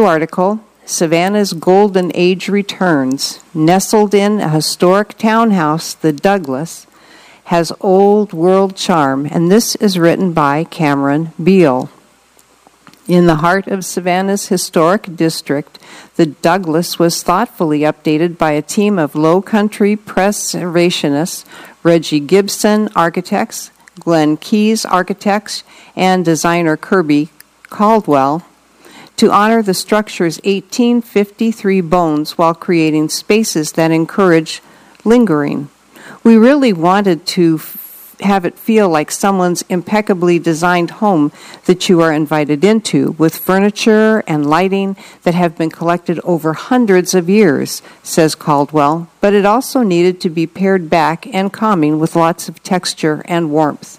new article, Savannah's Golden Age Returns. Nestled in a historic townhouse, the Douglas has old world charm, and this is written by Cameron Beal. In the heart of Savannah's historic district, the Douglas was thoughtfully updated by a team of Low Country preservationists, Reggie Gibson Architects, Glenn Keyes Architects, and designer Kirby Caldwell, to honor the structure's 1853 bones while creating spaces that encourage lingering. We really wanted to have it feel like someone's impeccably designed home that you are invited into, with furniture and lighting that have been collected over hundreds of years, says Caldwell, but it also needed to be pared back and calming with lots of texture and warmth.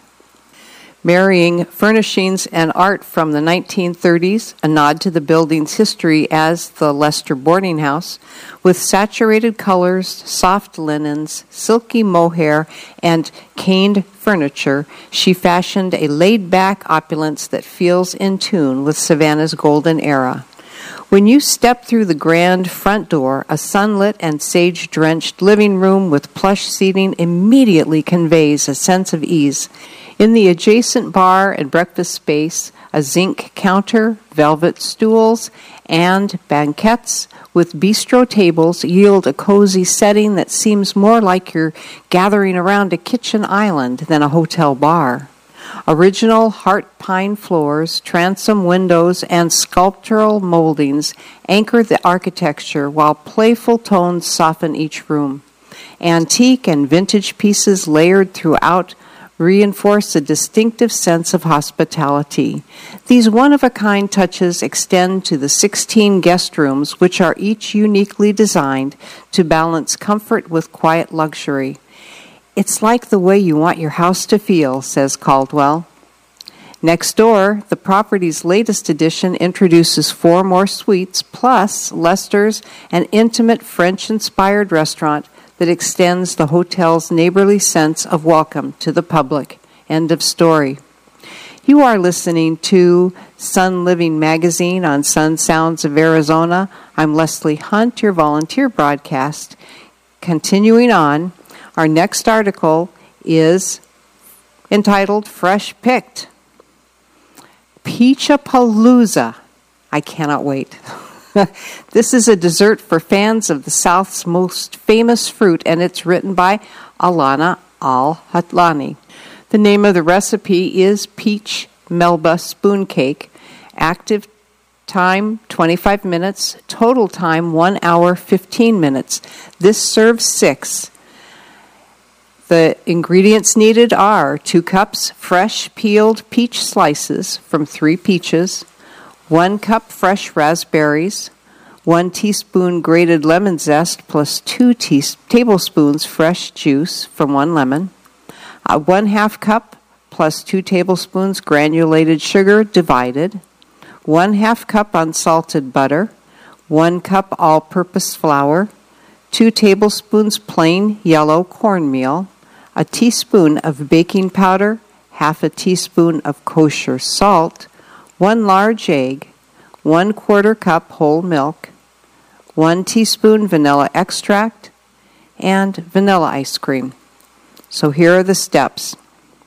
Marrying furnishings and art from the 1930s, a nod to the building's history as the Lester Boarding House, with saturated colors, soft linens, silky mohair, and caned furniture, she fashioned a laid-back opulence that feels in tune with Savannah's golden era. When you step through the grand front door, a sunlit and sage-drenched living room with plush seating immediately conveys a sense of ease. In the adjacent bar and breakfast space, a zinc counter, velvet stools, and banquettes with bistro tables yield a cozy setting that seems more like you're gathering around a kitchen island than a hotel bar. Original heart pine floors, transom windows, and sculptural moldings anchor the architecture while playful tones soften each room. Antique and vintage pieces layered throughout reinforce a distinctive sense of hospitality. These one-of-a-kind touches extend to the 16 guest rooms, which are each uniquely designed to balance comfort with quiet luxury. It's like the way you want your house to feel, says Caldwell. Next door, the property's latest addition introduces 4 more suites, plus Lester's, an intimate French-inspired restaurant that extends the hotel's neighborly sense of welcome to the public. End of story. You are listening to Sun Living Magazine on Sun Sounds of Arizona. I'm Leslie Hunt, your volunteer broadcast. Continuing on, our next article is entitled Fresh Picked. Peachapalooza. I cannot wait. This is a dessert for fans of the South's most famous fruit, and it's written by Alana Al-Hatlani. The name of the recipe is Peach Melba Spoon Cake. Active time, 25 minutes. Total time, 1 hour, 15 minutes. This serves 6. The ingredients needed are 2 cups fresh peeled peach slices from 3 peaches, 1 cup fresh raspberries, 1 teaspoon grated lemon zest plus 2 tablespoons fresh juice from 1 lemon, 1/2 cup plus 2 tablespoons granulated sugar divided, 1/2 cup unsalted butter, 1 cup all-purpose flour, 2 tablespoons plain yellow cornmeal, a teaspoon of baking powder, 1/2 teaspoon of kosher salt, 1 large egg, 1/4 cup whole milk, 1 teaspoon vanilla extract, and vanilla ice cream. So here are the steps.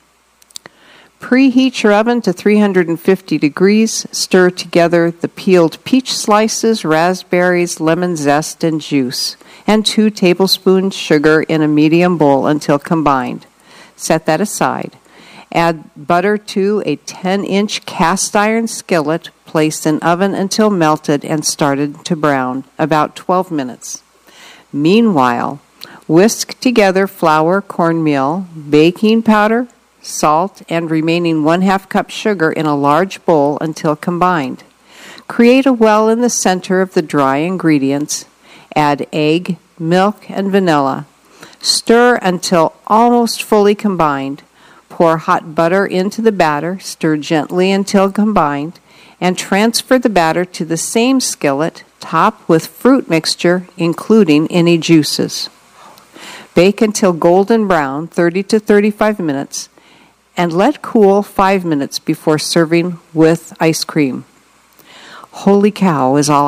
Preheat your oven to 350 degrees. Stir together the peeled peach slices, raspberries, lemon zest, and juice, and 2 tablespoons sugar in a medium bowl until combined. Set that aside. Add butter to a 10-inch cast iron skillet, placed in oven until melted and started to brown, about 12 minutes. Meanwhile, whisk together flour, cornmeal, baking powder, salt, and remaining 1/2 cup sugar in a large bowl until combined. Create a well in the center of the dry ingredients. Add egg, milk, and vanilla. Stir until almost fully combined. Pour hot butter into the batter, stir gently until combined, and transfer the batter to the same skillet. Top with fruit mixture, including any juices. Bake until golden brown, 30 to 35 minutes, and let cool 5 minutes before serving with ice cream. Holy cow is all